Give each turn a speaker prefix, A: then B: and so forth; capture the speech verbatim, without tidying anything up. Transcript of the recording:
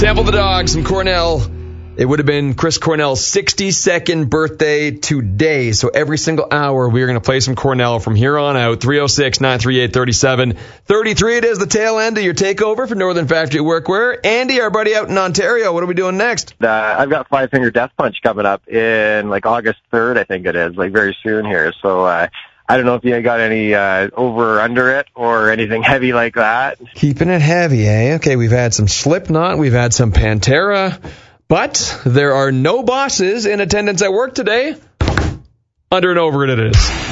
A: Temple the Dogs from Cornell. It would have been Chris Cornell's sixty-second birthday today. So every single hour, we are going to play some Cornell from here on out. three oh six, nine three eight, three seven three three. It is the tail end of your takeover for Northern Factory Workwear. Andy, our buddy out in Ontario, what are we doing next?
B: Uh, I've got Five Finger Death Punch coming up in like August third, I think it is, like very soon here. So uh, I don't know if you got any uh, over or under it or anything heavy like that.
A: Keeping it heavy, eh? Okay, we've had some Slipknot, we've had some Pantera. But there are no bosses in attendance at work today. Under and over it it is.